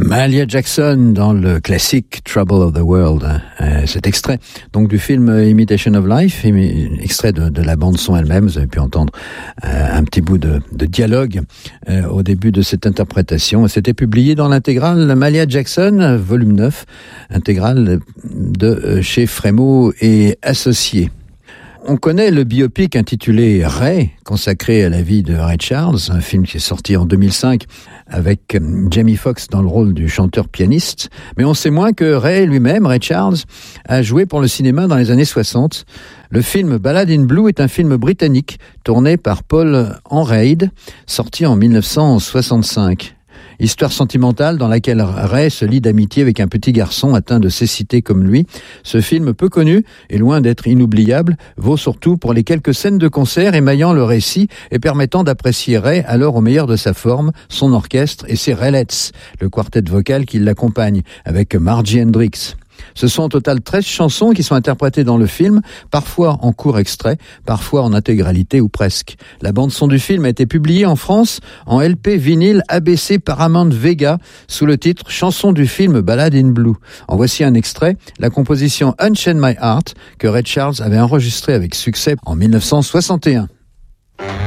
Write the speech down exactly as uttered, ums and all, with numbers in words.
Mahalia Jackson dans le classique Trouble of the World. Euh, cet extrait donc du film Imitation of Life, extrait de, de la bande-son elle-même. Vous avez pu entendre euh, un petit bout de, de dialogue euh, au début de cette interprétation. C'était publié dans l'intégrale Mahalia Jackson, volume neuf, intégrale de euh, chez Frémaux et Associés. On connaît le biopic intitulé Ray, consacré à la vie de Ray Charles, un film qui est sorti en deux mille cinq avec Jamie Foxx dans le rôle du chanteur-pianiste. Mais on sait moins que Ray lui-même, Ray Charles, a joué pour le cinéma dans les années soixante. Le film Ballad in Blue est un film britannique tourné par Paul Enraid, sorti en dix-neuf cent soixante-cinq. Histoire sentimentale dans laquelle Ray se lie d'amitié avec un petit garçon atteint de cécité comme lui. Ce film peu connu et loin d'être inoubliable vaut surtout pour les quelques scènes de concert émaillant le récit et permettant d'apprécier Ray alors au meilleur de sa forme, son orchestre et ses Raelettes, le quartet vocal qui l'accompagne avec Margie Hendrix. Ce sont au total treize chansons qui sont interprétées dans le film, parfois en court extrait, parfois en intégralité ou presque. La bande-son du film a été publiée en France en L P vinyle A B C Paramount Vega sous le titre Chanson du film Ballad in Blue. En voici un extrait, la composition Unchain My Heart que Ray Charles avait enregistrée avec succès en dix-neuf cent soixante et un.